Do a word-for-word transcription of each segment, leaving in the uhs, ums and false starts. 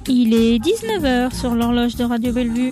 Il est dix-neuf heures sur l'horloge de Radio Bellevue.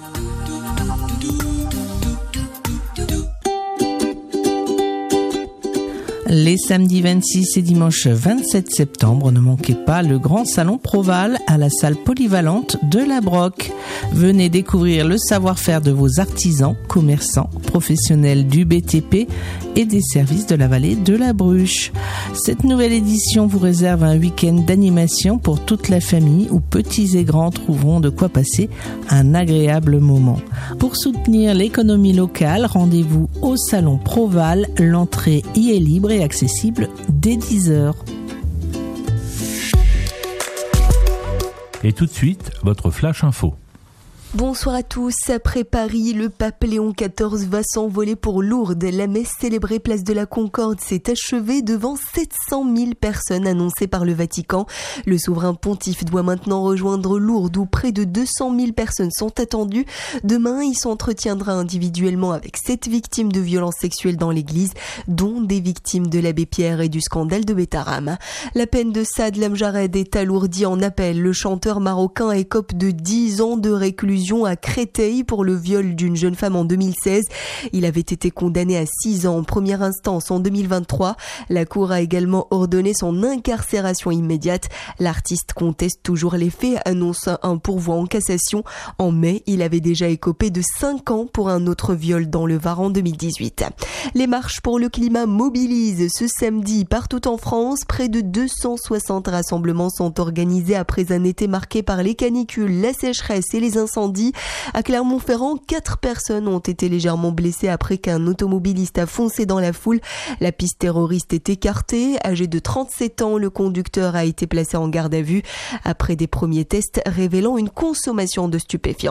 Les samedis vingt-six et dimanche vingt-sept septembre, ne manquez pas le grand salon Proval à la salle polyvalente de la Broc. Venez découvrir le savoir-faire de vos artisans, commerçants, professionnels du B T P et des services de la vallée de la Bruche. Cette nouvelle édition vous réserve un week-end d'animation pour toute la famille où petits et grands trouveront de quoi passer un agréable moment. Pour soutenir l'économie locale, rendez-vous au salon Proval. L'entrée y est libre et accessible dès dix heures. Et tout de suite, votre Flash Info. Bonsoir à tous. Après Paris, le pape Léon quatorze va s'envoler pour Lourdes. La messe célébrée place de la Concorde s'est achevée devant sept cent mille personnes annoncées par le Vatican. Le souverain pontife doit maintenant rejoindre Lourdes où près de deux cent mille personnes sont attendues. Demain, il s'entretiendra individuellement avec sept victimes de violences sexuelles dans l'église, dont des victimes de l'abbé Pierre et du scandale de Betaram. La peine de Saad Lamjared est alourdie en appel. Le chanteur marocain écope de dix ans de réclusion à Créteil pour le viol d'une jeune femme en deux mille seize. Il avait été condamné à six ans en première instance en deux mille vingt-trois. La Cour a également ordonné son incarcération immédiate. L'artiste conteste toujours les faits, annonce un pourvoi en cassation. En mai, il avait déjà écopé de cinq ans pour un autre viol dans le Var en deux mille dix-huit. Les marches pour le climat mobilisent ce samedi partout en France. Près de deux cent soixante rassemblements sont organisés après un été marqué par les canicules, la sécheresse et les incendies. À Clermont-Ferrand, quatre personnes ont été légèrement blessées après qu'un automobiliste a foncé dans la foule. La piste terroriste est écartée. Âgé de trente-sept ans, le conducteur a été placé en garde à vue après des premiers tests révélant une consommation de stupéfiants.